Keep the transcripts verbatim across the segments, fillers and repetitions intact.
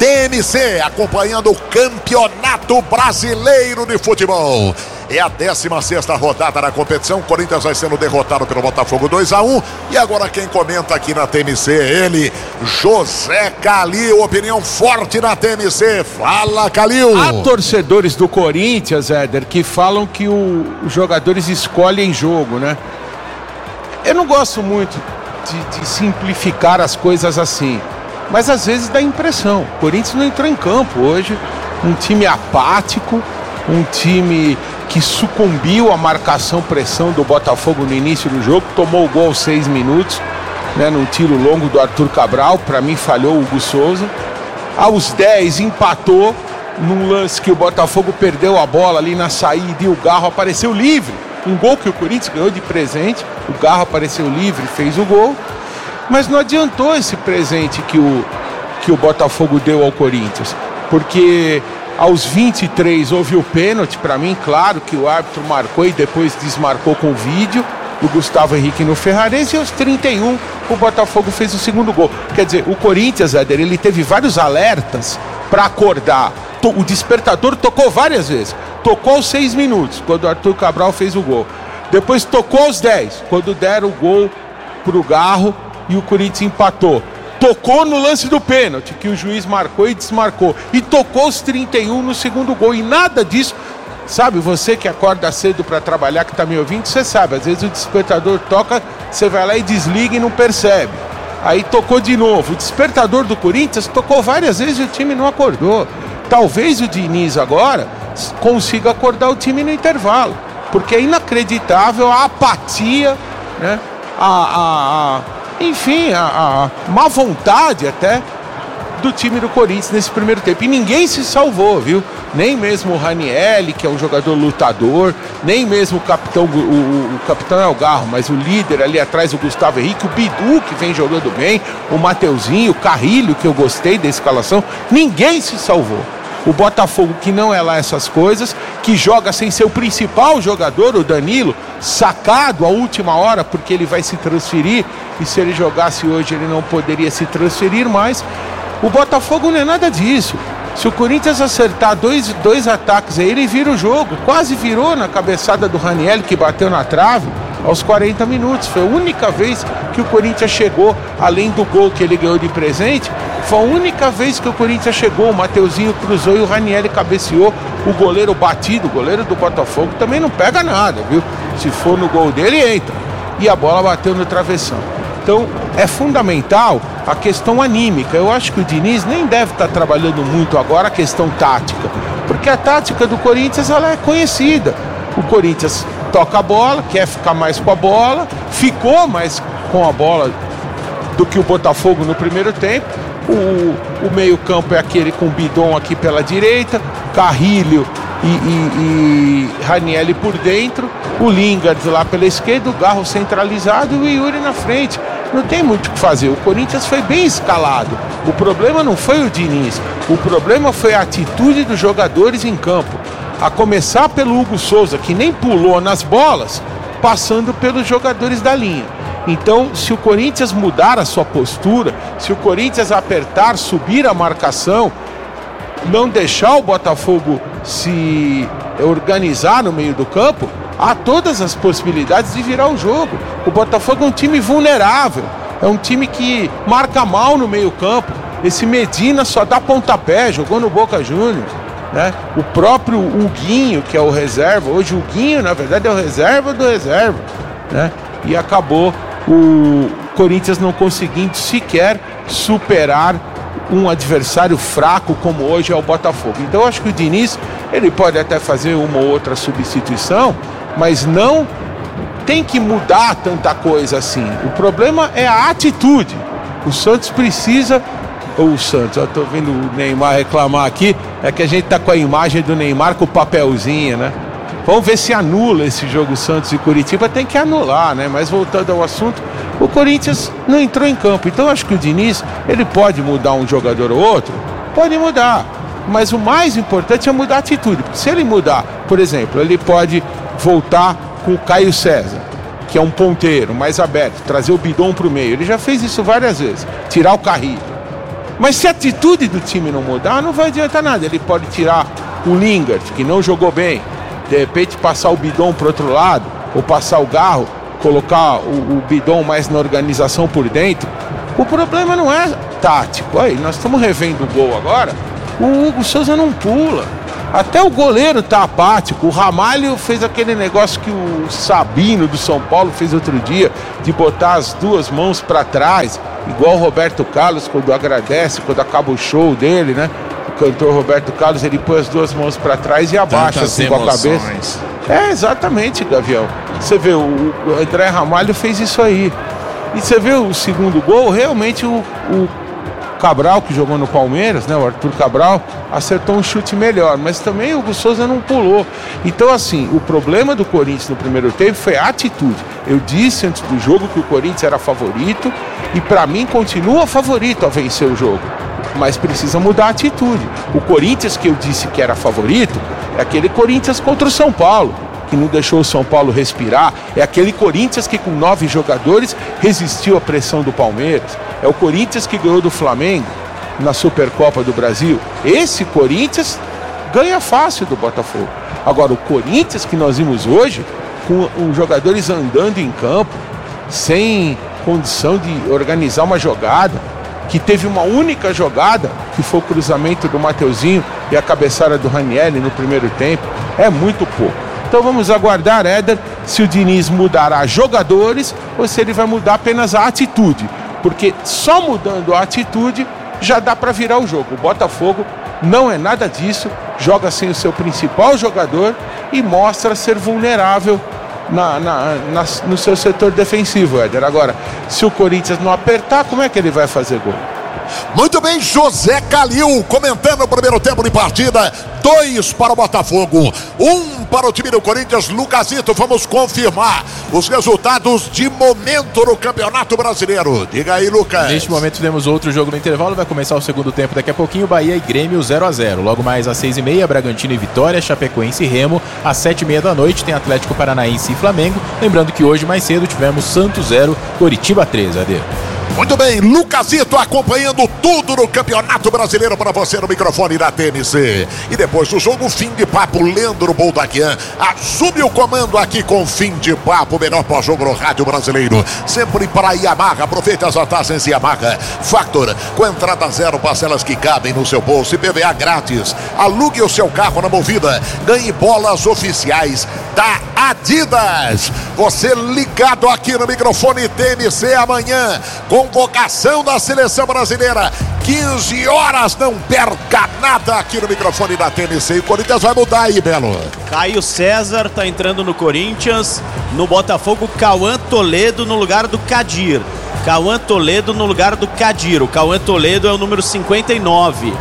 T M C, acompanhando o Campeonato Brasileiro de Futebol. É a décima sexta rodada da competição. O Corinthians vai sendo derrotado pelo Botafogo dois a um. E agora quem comenta aqui na T M C é ele, José Calil. Opinião forte na T M C. Fala, Calil. Há torcedores do Corinthians, Éder, que falam que o, os jogadores escolhem jogo, né? Eu não gosto muito de, de simplificar as coisas assim, mas às vezes dá impressão. O Corinthians não entrou em campo hoje. Um time apático, um time que sucumbiu à marcação-pressão do Botafogo no início do jogo, tomou o gol aos seis minutos, né, num tiro longo do Arthur Cabral. Para mim falhou o Hugo Souza. Aos dez empatou num lance que o Botafogo perdeu a bola ali na saída e o Garro apareceu livre. Um gol que o Corinthians ganhou de presente. O Garro apareceu livre, fez o gol. Mas não adiantou esse presente que o, que o Botafogo deu ao Corinthians, porque aos vinte e três houve o pênalti. Para mim, claro que o árbitro marcou e depois desmarcou com o vídeo, o Gustavo Henrique no Ferrarense. E aos trinta e um o Botafogo fez o segundo gol. Quer dizer, o Corinthians, Éder, ele teve vários alertas para acordar. O despertador tocou várias vezes. Tocou aos seis minutos, quando o Arthur Cabral fez o gol. Depois tocou aos dez, quando deram o gol pro Garro e o Corinthians empatou. Tocou no lance do pênalti, que o juiz marcou e desmarcou. E tocou aos trinta e um no segundo gol. E nada disso, sabe, você que acorda cedo para trabalhar, que tá me ouvindo, você sabe, às vezes o despertador toca, você vai lá e desliga e não percebe. Aí tocou de novo. O despertador do Corinthians tocou várias vezes e o time não acordou. Talvez o Diniz agora consiga acordar o time no intervalo, porque é inacreditável a apatia, né? a, a, a enfim, a, a má vontade até do time do Corinthians nesse primeiro tempo. E ninguém se salvou, viu? Nem mesmo o Ranieri, que é um jogador lutador, nem mesmo o capitão, o, o, o capitão é o Garro, mas o líder ali atrás, o Gustavo Henrique, o Bidu, que vem jogando bem, o Mateuzinho, o Carrilho, que eu gostei da escalação. Ninguém se salvou. O Botafogo, que não é lá essas coisas, que joga sem ser o principal jogador, o Danilo, sacado à última hora, porque ele vai se transferir, e se ele jogasse hoje ele não poderia se transferir mais. O Botafogo não é nada disso. Se o Corinthians acertar dois, dois ataques aí, ele vira o jogo. Quase virou na cabeçada do Ranieri, que bateu na trave aos quarenta minutos. Foi a única vez que o Corinthians chegou, além do gol que ele ganhou de presente, foi a única vez que o Corinthians chegou. O Mateuzinho cruzou e o Ranieri cabeceou. O goleiro batido, o goleiro do Botafogo também não pega nada, viu? Se for no gol dele, entra. E a bola bateu no travessão. Então é fundamental a questão anímica. Eu acho que o Diniz nem deve estar trabalhando muito agora a questão tática, porque a tática do Corinthians ela é conhecida. O Corinthians toca a bola, quer ficar mais com a bola, ficou mais com a bola do que o Botafogo no primeiro tempo. O, o meio campo é aquele com o Bidon aqui pela direita, Carrilho e, e, e Ranieri por dentro, o Lingard lá pela esquerda, o Garro centralizado e o Yuri na frente. Não tem muito o que fazer. O Corinthians foi bem escalado. O problema não foi o Diniz, o problema foi a atitude dos jogadores em campo, a começar pelo Hugo Souza, que nem pulou nas bolas, passando pelos jogadores da linha. Então, se o Corinthians mudar a sua postura, se o Corinthians apertar, subir a marcação, não deixar o Botafogo se organizar no meio do campo, há todas as possibilidades de virar o jogo. O Botafogo é um time vulnerável, é um time que marca mal no meio campo. Esse Medina só dá pontapé, jogou no Boca Juniors, né? O próprio Huguinho, que é o reserva, hoje o Huguinho na verdade é o reserva do reserva, né? E acabou o Corinthians não conseguindo sequer superar um adversário fraco como hoje é o Botafogo. Então eu acho que o Diniz, ele pode até fazer uma ou outra substituição, mas não tem que mudar tanta coisa assim. O problema é a atitude. O Santos precisa, ou o Santos, eu tô vendo o Neymar reclamar aqui, é que a gente tá com a imagem do Neymar com o papelzinho, né? Vamos ver se anula esse jogo Santos e Curitiba. Tem que anular, né? Mas voltando ao assunto, o Corinthians não entrou em campo. Então acho que o Diniz, ele pode mudar um jogador ou outro? Pode mudar. Mas o mais importante é mudar a atitude. Porque se ele mudar, por exemplo, ele pode voltar com o Caio César, que é um ponteiro mais aberto, trazer o Bidon para o meio. Ele já fez isso várias vezes. Tirar o Carrilho. Mas se a atitude do time não mudar, não vai adiantar nada. Ele pode tirar o Lingard, que não jogou bem, de repente passar o Bidon para outro lado, ou passar o Garro, colocar o, o Bidon mais na organização por dentro. O problema não é tático. Aí, nós estamos revendo o gol agora. O Hugo Souza não pula. Até o goleiro tá apático. O Ramalho fez aquele negócio que o Sabino do São Paulo fez outro dia, de botar as duas mãos para trás, igual o Roberto Carlos quando agradece, quando acaba o show dele, né? O cantor Roberto Carlos, ele põe as duas mãos para trás e abaixa assim com a cabeça. É, exatamente, Gavião. Você vê, o, o André Ramalho fez isso aí. E você vê o segundo gol, realmente o, o Cabral, que jogou no Palmeiras, né, o Arthur Cabral, acertou um chute melhor, mas também o Hugo Souza não pulou. Então, assim, o problema do Corinthians no primeiro tempo foi a atitude. Eu disse antes do jogo que o Corinthians era favorito e, para mim, continua favorito a vencer o jogo, mas precisa mudar a atitude. O Corinthians que eu disse que era favorito é aquele Corinthians contra o São Paulo, que não deixou o São Paulo respirar. É aquele Corinthians que com nove jogadores resistiu à pressão do Palmeiras. É o Corinthians que ganhou do Flamengo na Supercopa do Brasil. Esse Corinthians ganha fácil do Botafogo. Agora, o Corinthians que nós vimos hoje, com os jogadores andando em campo, sem condição de organizar uma jogada, que teve uma única jogada, que foi o cruzamento do Mateuzinho e a cabeçada do Ranieri no primeiro tempo, é muito pouco. Então vamos aguardar, Éder, se o Diniz mudará jogadores ou se ele vai mudar apenas a atitude. Porque só mudando a atitude já dá para virar o jogo. O Botafogo não é nada disso, joga sem o seu principal jogador e mostra ser vulnerável na, na, na, no seu setor defensivo, Éder. Agora, se o Corinthians não apertar, como é que ele vai fazer gol? Muito bem, José Calil comentando o primeiro tempo de partida. Dois para o Botafogo, um para o time do Corinthians. Lucasito, vamos confirmar os resultados de momento no Campeonato Brasileiro. Diga aí, Lucas. Neste momento temos outro jogo no intervalo. Vai começar o segundo tempo daqui a pouquinho. Bahia e Grêmio zero a zero. Logo mais às seis e meia, Bragantino e Vitória, Chapecoense e Remo. Às sete e meia da noite tem Atlético Paranaense e Flamengo. Lembrando que hoje mais cedo tivemos Santos zero, Coritiba três. Adê. Muito bem, Lucasito acompanhando tudo no Campeonato Brasileiro para você no microfone da T N C. E depois do jogo, fim de papo, Leandro Boldaquian assume o comando aqui com Fim de Papo, melhor pós-jogo no rádio brasileiro. Sempre para Yamaha, aproveite as vantagens Yamaha Factor, com entrada zero, parcelas que cabem no seu bolso e P V A grátis. Alugue o seu carro na Movida, ganhe bolas oficiais da Adidas. Você ligado aqui no microfone T N C amanhã, convocação da seleção brasileira, quinze horas, não perca nada aqui no microfone da T N C. E o Corinthians vai mudar aí, Belo. Caio César tá entrando no Corinthians. No Botafogo, Cauã Toledo no lugar do Kadir. Cauã Toledo no lugar do Kadir. O Cauã Toledo é o número cinquenta e nove.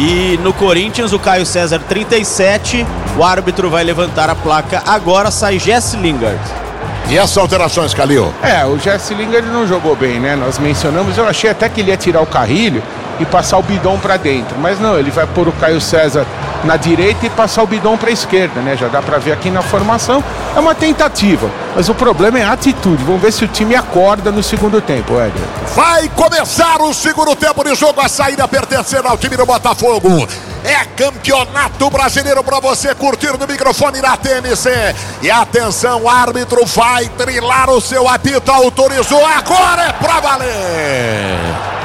E no Corinthians, o Caio César trinta e sete. O árbitro vai levantar a placa agora. Sai Jesse Lingard. E essas alterações, Calil? É, o Jesse Lingard não jogou bem, né? Nós mencionamos, eu achei até que ele ia tirar o Carrilho e passar o Bidon para dentro, mas não, ele vai pôr o Caio César na direita e passar o Bidon para a esquerda, né? Já dá para ver aqui na formação. É uma tentativa, mas o problema é a atitude. Vamos ver se o time acorda no segundo tempo, Éder. Vai começar o segundo tempo de jogo, a saída pertencendo ao time do Botafogo. É Campeonato Brasileiro para você curtir no microfone da T N C. E atenção, o árbitro vai trilar o seu apito, autorizou, agora é pra valer.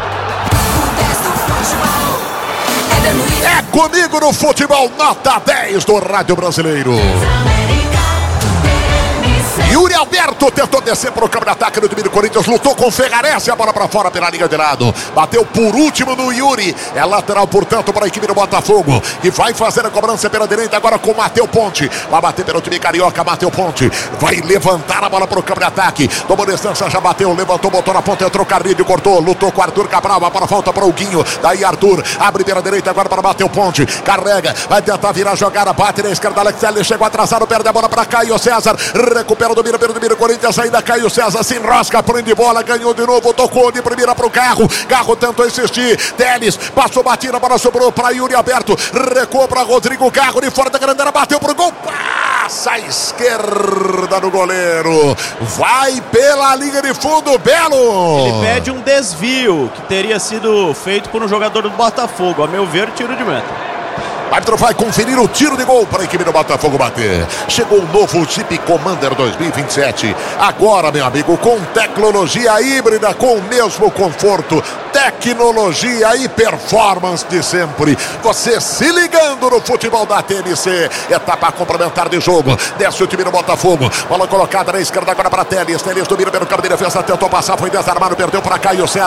É comigo no futebol, nota dez do Rádio Brasileiro. Yuri Alberto tentou descer para o campo de ataque do time do Corinthians, lutou com Ferrarese, a bola para fora pela linha de lado, bateu por último no Yuri, é lateral portanto para a equipe do Botafogo, e vai fazer a cobrança pela direita agora com Matheus Ponte, vai bater pelo time carioca, Matheus Ponte, vai levantar a bola para o campo de ataque, tomou distância, já bateu, levantou, botou na ponta, entrou Carrilho, cortou, lutou com Arthur Cabral, a bola volta para o Guinho, daí Arthur, abre pela direita agora para Matheus Ponte, carrega, vai tentar virar a jogada, bate na esquerda, Alex Telles chegou atrasado, perde a bola para Caio César, recupera o domínio pelo domínio Corinthians, ainda Caio César se enrosca, prende bola, ganhou de novo, tocou de primeira pro Carro, Carro tentou insistir, Telles passou batida, a bola sobrou para Yuri Alberto, recuou para Rodrigo Carro, de fora da grande área, bateu pro gol, pá! passa à esquerda do goleiro, vai pela linha de fundo, Belo. Ele pede um desvio que teria sido feito por um jogador do Botafogo. A meu ver, tiro de meta. O árbitro vai conferir o tiro de gol para a equipe do Botafogo bater. Chegou o novo Jeep Commander dois mil e vinte e sete. Agora, meu amigo, com tecnologia híbrida, com o mesmo conforto, tecnologia e performance de sempre. Você se ligando no futebol da T N C. Etapa complementar de jogo. Desce o time do Botafogo. Bola colocada na esquerda agora para Teles. Teles domina pelo campo de defesa. Tentou passar, foi desarmado, perdeu para Caio César.